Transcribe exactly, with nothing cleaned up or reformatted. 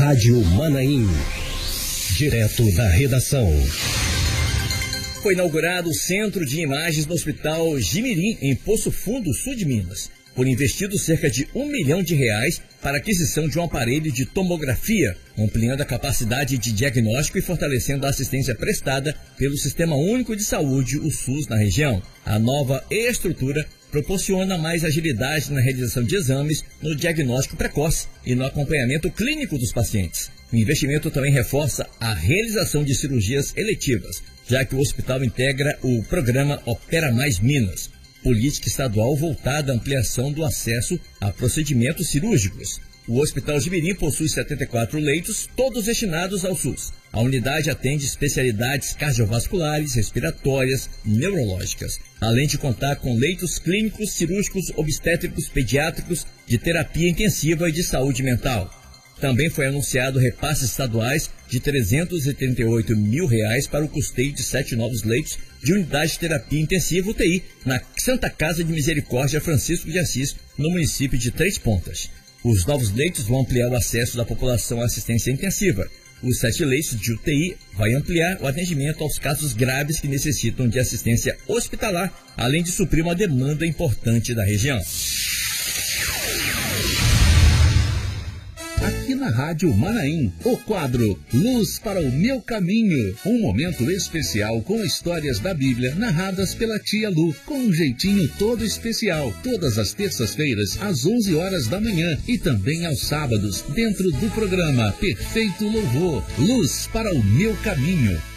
Rádio Manaim. Direto da redação. Foi inaugurado o Centro de Imagens no Hospital Jimirim, em Poço Fundo, sul de Minas. Foram investidos cerca de um milhão de reais para a aquisição de um aparelho de tomografia, ampliando a capacidade de diagnóstico e fortalecendo a assistência prestada pelo Sistema Único de Saúde, o SUS, na região. A nova estrutura proporciona mais agilidade na realização de exames, no diagnóstico precoce e no acompanhamento clínico dos pacientes. O investimento também reforça a realização de cirurgias eletivas, já que o hospital integra o programa Opera Mais Minas, política estadual voltada à ampliação do acesso a procedimentos cirúrgicos. O Hospital Jimirim possui setenta e quatro leitos, todos destinados ao SUS. A unidade atende especialidades cardiovasculares, respiratórias e neurológicas, além de contar com leitos clínicos, cirúrgicos, obstétricos, pediátricos, de terapia intensiva e de saúde mental. Também foi anunciado repasses estaduais de trezentos e trinta e oito mil reais para o custeio de sete novos leitos de unidade de terapia intensiva U T I na Santa Casa de Misericórdia Francisco de Assis, no município de Três Pontas. Os novos leitos vão ampliar o acesso da população à assistência intensiva. Os sete leitos de U T I vai ampliar o atendimento aos casos graves que necessitam de assistência hospitalar, além de suprir uma demanda importante da região. Aqui na Rádio Manaim, o quadro Luz para o Meu Caminho. Um momento especial com histórias da Bíblia narradas pela tia Lu, com um jeitinho todo especial. Todas as terças-feiras, às onze horas da manhã e também aos sábados, dentro do programa Perfeito Louvor. Luz para o Meu Caminho.